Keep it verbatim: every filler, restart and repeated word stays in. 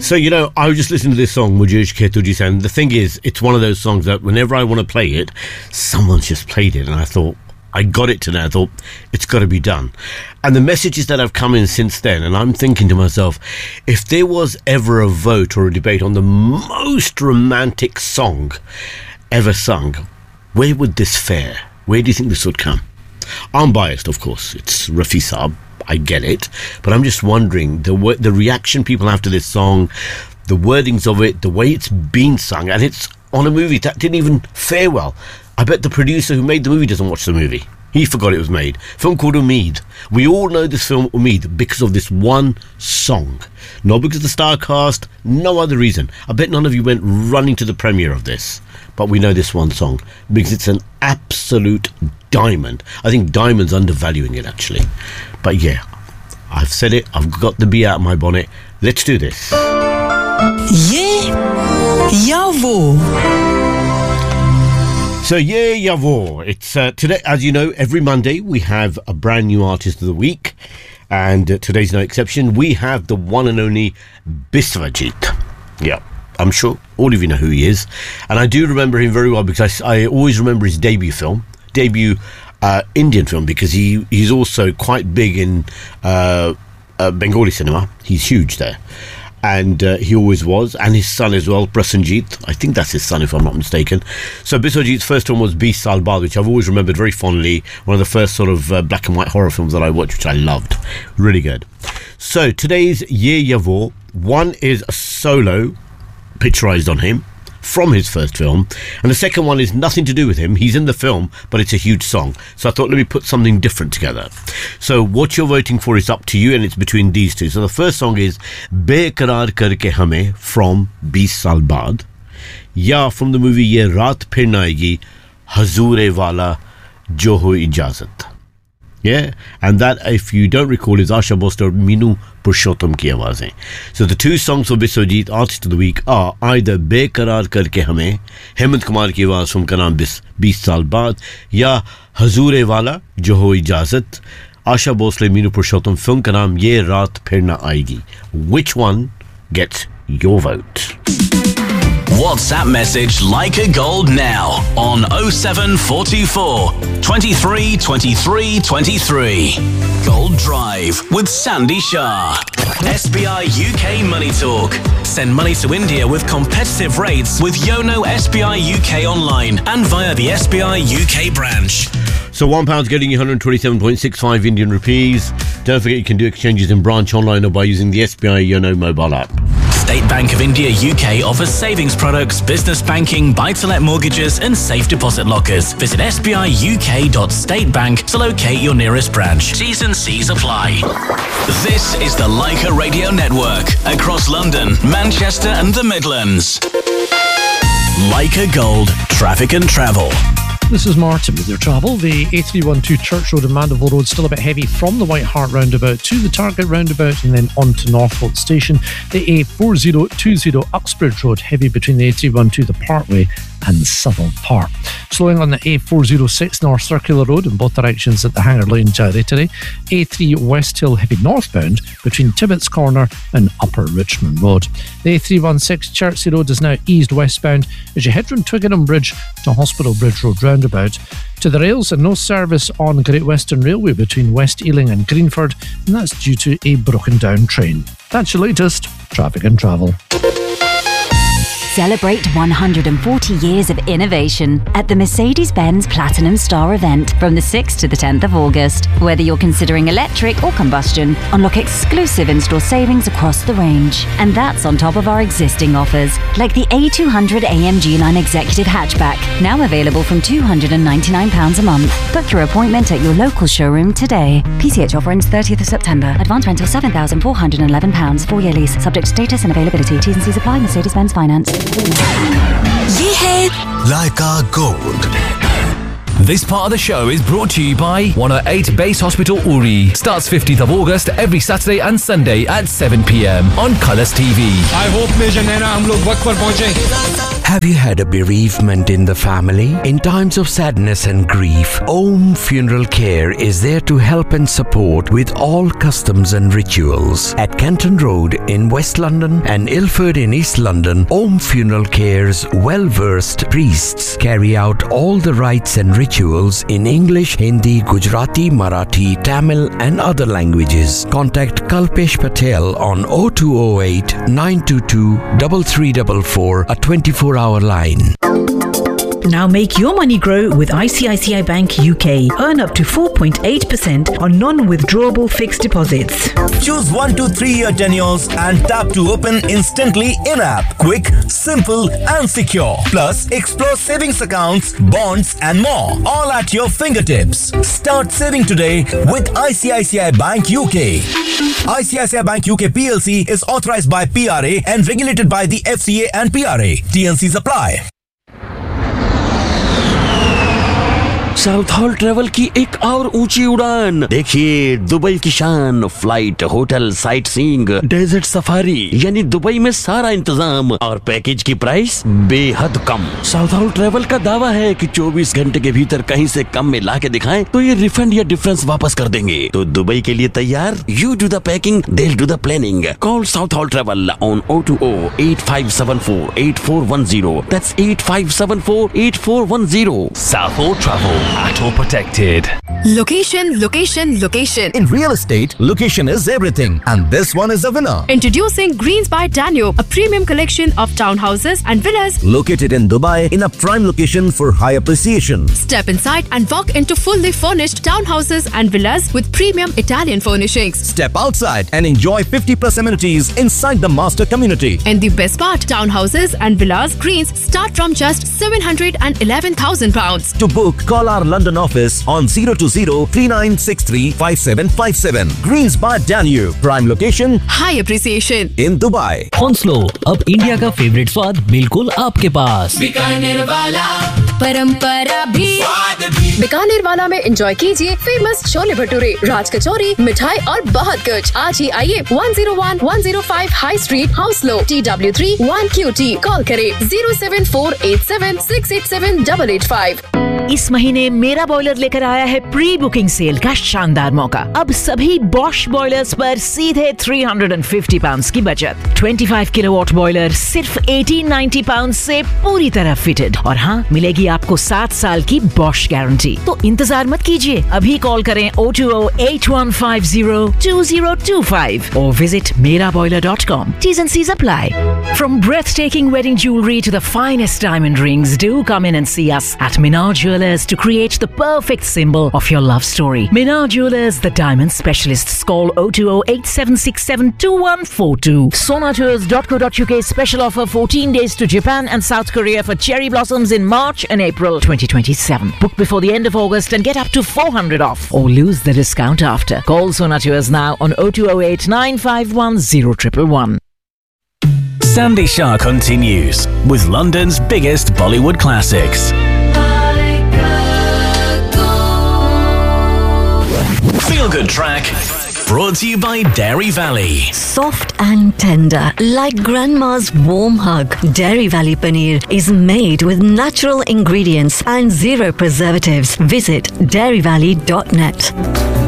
So, you know, I was just listening to this song, Mujhe Ishq Hai Tujhe Se, and the thing is, it's one of those songs that whenever I want to play it, someone's just played it, and I thought, I got it today. I thought, it's got to be done. And the messages that have come in since then, and I'm thinking to myself, if there was ever a vote or a debate on the most romantic song ever sung, where would this fare? Where do you think this would come? I'm biased, of course. It's Rafi Saab. I get it. But I'm just wondering, the wo- the reaction people have to this song, the wordings of it, the way it's been sung, and it's on a movie that didn't even fare well. I bet the producer who made the movie doesn't watch the movie. He forgot it was made. A film called Umeed. We all know this film, Umeed, because of this one song. Not because of the star cast, no other reason. I bet none of you went running to the premiere of this. But we know this one song because it's an absolute diamond. I think Diamond's undervaluing it, actually. But yeah, I've said it. I've got the bee out of my bonnet. Let's do this. Ye ya wo. So yeah, ya wo. It's uh, today, as you know, every Monday we have a brand new artist of the week, and uh, today's no exception. We have the one and only Biswajit. Yeah. I'm sure all of you know who he is, and I do remember him very well because I, I always remember his debut film, debut uh, Indian film, because he he's also quite big in uh, uh, Bengali cinema. He's huge there, and uh, he always was, and his son as well, Prasenjit. I think that's his son, if I'm not mistaken. So Biswajit's first one was Bees Saal Baad, which I've always remembered very fondly. One of the first sort of uh, black and white horror films that I watched, which I loved. Really good. So today's Ye Ya Wo, one is a solo picturized on him from his first film, and the second one is nothing to do with him. He's in the film, but it's a huge song, so I thought, let me put something different together. So what you're voting for is up to you, and it's between these two. So the first song is Beqarar Karke Hame from Bees Saal Baad, Ya from the movie Ye Raat Phir Na Aayegi, Hazoor Wala Jo Ho Ijazat. Yeah, and that, if you don't recall, is Asha Bhosle and Meenu Purushottam ki aawazein. So the two songs for Biswajit Artist of the Week are either Beqarar Karke Hame, Hemant Kumar ki awaaz from ka naam Bees Saal Baad, ya Hazoor Wala Jo Ho Ijazat, Asha Bhosle Meenu Purushottam, film ka naam Ye Raat Phir Na Aayegi. Which one gets your vote? WhatsApp message Leica Gold now on oh seven four two four, twenty-three, twenty-three, twenty-three. Gold Drive with Sandy Shah. S B I U K Money Talk. Send money to India with competitive rates with Yono S B I U K online and via the S B I U K branch. So one pound's getting you one hundred twenty-seven point six five Indian rupees. Don't forget you can do exchanges in branch, online, or by using the S B I Yono mobile app. State Bank of India U K offers savings products, business banking, buy-to-let mortgages and safe deposit lockers. Visit s b i u k dot state bank to locate your nearest branch. T's and C's apply. This is the Leica Radio Network across London, Manchester and the Midlands. Leica Gold, traffic and travel. This is Martin with your travel. The A three twelve Church Road and Mandeville Road still a bit heavy from the White Hart roundabout to the Target roundabout and then on to Northcote Station. The A four oh two oh Uxbridge Road heavy between the A three twelve, the Parkway and Southall Park. Slowing on the A four oh six North Circular Road in both directions at the Hanger Lane Jowry today. A three West Hill heavy northbound between Tibbetts Corner and Upper Richmond Road. The A three sixteen Chertsey Road is now eased westbound as you head from Twickenham Bridge to Hospital Bridge Road roundabout. To the rails, and no service on Great Western Railway between West Ealing and Greenford, and that's due to a broken down train. That's your latest traffic and travel. Celebrate one hundred forty years of innovation at the Mercedes-Benz Platinum Star event from the sixth to the tenth of August. Whether you're considering electric or combustion, unlock exclusive in-store savings across the range. And that's on top of our existing offers, like the A two hundred A M G line Executive Hatchback, now available from two hundred ninety-nine pounds a month. Book your appointment at your local showroom today. P C H offer ends thirtieth of September. Advance rental seven thousand four hundred eleven pounds. Four-year lease. Subject to status and availability. T's and C's apply. Mercedes-Benz Finance. Ye hai Leica Gold. This part of the show is brought to you by one oh eight Base Hospital Uri. Starts fifteenth of August every Saturday and Sunday at seven p m on Colours T V. I hope Major Naina hum log waqt par pahunche. Have you had a bereavement in the family? In times of sadness and grief, Om Funeral Care is there to help and support with all customs and rituals. At Canton Road in West London and Ilford in East London, Om Funeral Care's well-versed priests carry out all the rites and rituals in English, Hindi, Gujarati, Marathi, Tamil and other languages. Contact Kalpesh Patel on zero two zero eight, nine two two, three three four four, a twenty-four hour line. Now make your money grow with I C I C I Bank U K. Earn up to four point eight percent on non-withdrawable fixed deposits. Choose one to three year tenures and tap to open instantly in-app. Quick, simple and secure. Plus, explore savings accounts, bonds and more. All at your fingertips. Start saving today with I C I C I Bank U K. I C I C I Bank U K P L C is authorized by P R A and regulated by the F C A and P R A. T N Cs apply. South hall travel की एक और ऊंची उड़ान देखिए, Dubai की शान, flight, hotel, sight seeing, desert safari, यानी Dubai में सारा इंतजाम और पैकेज की प्राइस बेहद कम। साउथ हॉल ट्रेवल का दावा है कि चौबीस घंटे के भीतर कहीं से कम में ला के दिखाएं तो ये रिफंड या डिफरेंस वापस कर देंगे। तो दुबई के लिए तैयार? You do the packing, they will do the planning. Call south hall travel on zero two zero, eight five seven four, eight four one zero. That's eight five seven four, eight four one zero. South Hall Travel. Atol protected. Location, location, location. In real estate, location is everything. And this one is a winner. Introducing Greens by Danube, a premium collection of townhouses and villas located in Dubai in a prime location for high appreciation. Step inside and walk into fully furnished townhouses and villas with premium Italian furnishings. Step outside and enjoy fifty plus amenities inside the master community. And the best part, townhouses and villas Greens start from just seven hundred eleven thousand pounds. To book, call our London office on zero two zero, three nine six three, five seven five seven. Greens by Danube, prime location, high appreciation in Dubai. हौंसलो, अब India का favourite स्वाद बिल्कुल आपके पास। बीकानेर वाला, परंपरा भी, बीकानेर वाला में एंजॉय कीजिए फेमस छोले भटूरे, राज कचौरी, मिठाई और बहुत कुछ। आज ही आइए one oh one, one oh five high street, हाउसलो, T W three one Q T। Call करें zero seven four eight seven six eight seven eight eight five। इस महीने मेरा बॉयलर लेकर आया है प्री बुकिंग सेल का शानदार मौका। अब सभी बॉश बॉयलर्स पर सीधे three hundred fifty पाउंड्स की बचत। twenty-five किलोवाट बॉयलर सिर्फ eighteen ninety पाउंड्स से पूरी तरह फिटेड। और हाँ, मिलेगी आपको सात साल की बॉश गारंटी। तो इंतजार मत कीजिए, अभी कॉल करें zero two zero, eight one five zero, two zero two five or visit mera boiler dot com. T's and C's apply. From breathtaking wedding jewelry to the finest diamond rings, do come in and see us at Minar Jewelers to create the perfect symbol of your love story. Minar Jewelers, the diamond specialists. Call zero two zero, eight seven six seven, two one four two. sonatours dot co dot U K special offer fourteen days to Japan and South Korea for cherry blossoms in March and April twenty twenty-seven. Book before the end of August and get up to four hundred off or lose the discount after. Call Sonatours now on zero two zero eight, nine five one, zero one one one. Sandy Shah continues with London's biggest Bollywood classics. Feel Good Track, brought to you by Dairy Valley. Soft and tender, like grandma's warm hug. Dairy Valley Paneer is made with natural ingredients and zero preservatives. Visit dairy valley dot net.